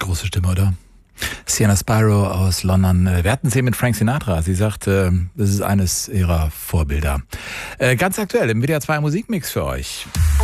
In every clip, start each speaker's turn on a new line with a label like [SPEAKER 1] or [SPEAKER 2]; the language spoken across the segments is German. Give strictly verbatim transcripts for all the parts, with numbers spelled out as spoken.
[SPEAKER 1] große Stimme, oder? Sienna Spiro aus London. Wir hatten sie mit Frank Sinatra. Sie sagt, das ist eines ihrer Vorbilder. Ganz aktuell im W D R zwei Musikmix für euch.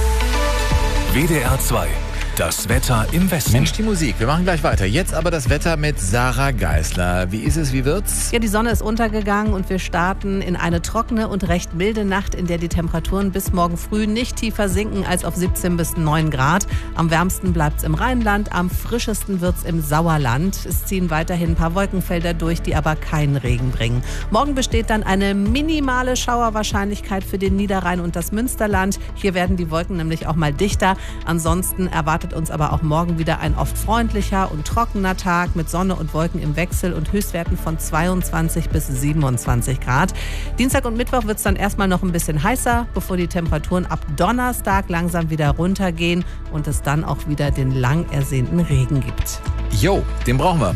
[SPEAKER 2] W D R zwei. Das Wetter im Westen.
[SPEAKER 1] Mensch, die Musik. Wir machen gleich weiter. Jetzt aber das Wetter mit Sarah Geisler. Wie ist es, wie wird's?
[SPEAKER 3] Ja, die Sonne ist untergegangen und wir starten in eine trockene und recht milde Nacht, in der die Temperaturen bis morgen früh nicht tiefer sinken als auf siebzehn bis neun Grad. Am wärmsten bleibt's im Rheinland, am frischesten wird's im Sauerland. Es ziehen weiterhin ein paar Wolkenfelder durch, die aber keinen Regen bringen. Morgen besteht dann eine minimale Schauerwahrscheinlichkeit für den Niederrhein und das Münsterland. Hier werden die Wolken nämlich auch mal dichter. Ansonsten erwartet uns aber auch morgen wieder ein oft freundlicher und trockener Tag mit Sonne und Wolken im Wechsel und Höchstwerten von zweiundzwanzig bis siebenundzwanzig Grad. Dienstag und Mittwoch wird es dann erstmal noch ein bisschen heißer, bevor die Temperaturen ab Donnerstag langsam wieder runtergehen und es dann auch wieder den lang ersehnten Regen gibt.
[SPEAKER 1] Jo, den brauchen wir.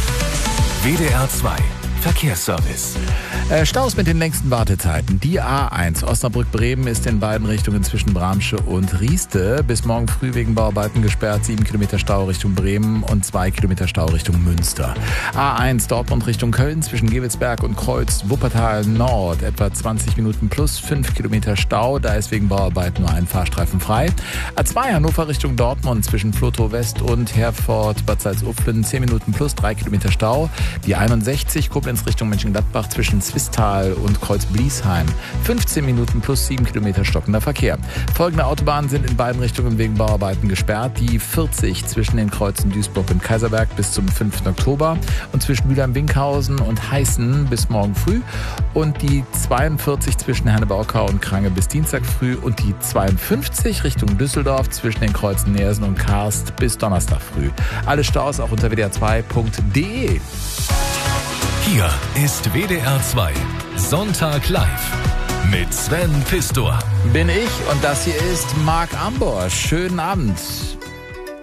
[SPEAKER 2] W D R zwei Verkehrsservice.
[SPEAKER 1] Äh, Staus mit den längsten Wartezeiten. Die A eins Osnabrück-Bremen ist in beiden Richtungen zwischen Bramsche und Rieste bis morgen früh wegen Bauarbeiten gesperrt. Sieben Kilometer Stau Richtung Bremen und zwei Kilometer Stau Richtung Münster. A eins Dortmund Richtung Köln zwischen Gewelsberg und Kreuz Wuppertal Nord etwa zwanzig Minuten plus fünf Kilometer Stau. Da ist wegen Bauarbeiten nur ein Fahrstreifen frei. A zwei Hannover Richtung Dortmund zwischen Flotow West und Herford Bad Salzuflen zehn Minuten plus drei Kilometer Stau. Die einundsechzig Koblenz Richtung Mönchengladbach zwischen Zwistal und Kreuz-Bliesheim. fünfzehn Minuten plus sieben Kilometer stockender Verkehr. Folgende Autobahnen sind in beiden Richtungen wegen Bauarbeiten gesperrt. Die vierzig zwischen den Kreuzen Duisburg und Kaiserberg bis zum fünften Oktober und zwischen Mülheim-Winkhausen und Heißen bis morgen früh und die zweiundvierzig zwischen Herne-Baukau und Krange bis Dienstag früh und die zweiundfünfzig Richtung Düsseldorf zwischen den Kreuzen Neersen und Karst bis Donnerstag früh. Alle Staus auch unter w d r zwei punkt d e.
[SPEAKER 2] Hier ist W D R zwei Sonntag live mit Sven Pistor.
[SPEAKER 1] Bin ich und das hier ist Marc Amborsch. Schönen Abend.